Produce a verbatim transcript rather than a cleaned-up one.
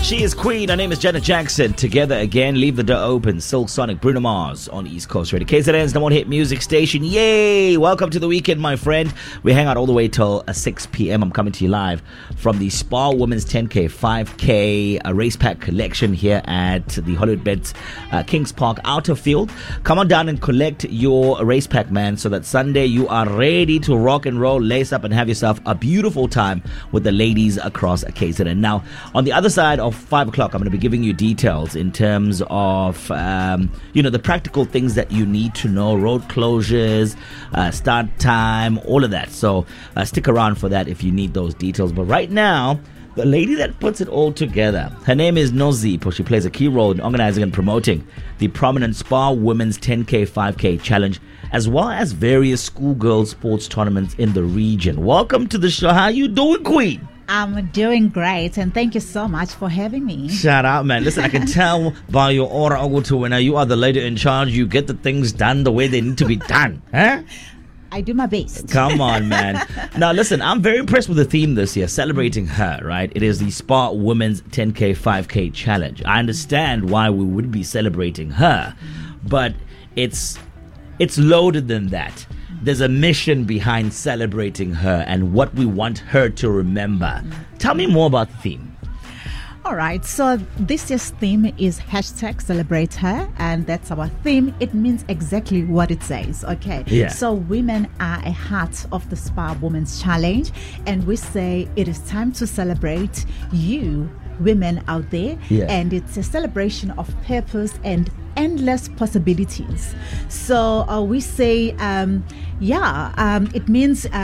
She is Queen. Her name is Janet Jackson. Together again. Leave the door open. Silk Sonic, Bruno Mars on East Coast Radio. K Z N's number one hit music station. Yay! Welcome to the weekend, my friend. We hang out all the way till uh, six p.m. I'm coming to you live from the Spa Women's ten K, five K uh, race pack collection here at the Hollywood Bets uh, Kings Park Outer Field. Come on down and collect your race pack, man, so that Sunday you are ready to rock and roll, lace up, and have yourself a beautiful time with the ladies across K Z N. Now, on the other side of five o'clock, I'm going to be giving you details in terms of, um, you know, the practical things that you need to know, road closures, uh, start time, all of that. So uh, stick around for that if you need those details. But right now, the lady that puts it all together, her name is Nozipho. She plays a key role in organizing and promoting the prominent Spa Women's ten K, five K challenge, as well as various schoolgirl sports tournaments in the region. Welcome to the show. How you doing, Queen? I'm doing great, and thank you so much for having me. Shout out, man. Listen, I can tell by your aura, Ogutuwena, you are the lady in charge. You get the things done the way they need to be done. Huh? I do my best. Come on, man. Now, listen, I'm very impressed with the theme this year, celebrating her, right? It is the Spa Women's ten K, five K challenge. I understand why we would be celebrating her, but it's it's loaded than that. There's a mission behind celebrating her and what we want her to remember. Tell me more about the theme. All right, so this year's theme is hashtag celebrate her, and that's our theme. It means exactly what it says, okay? Yeah. So women are a heart of the Spa Women's Challenge, and we say it is time to celebrate you, women out there, Yeah. and it's a celebration of purpose and endless possibilities. So uh, we say, um, yeah, um, it means... Uh,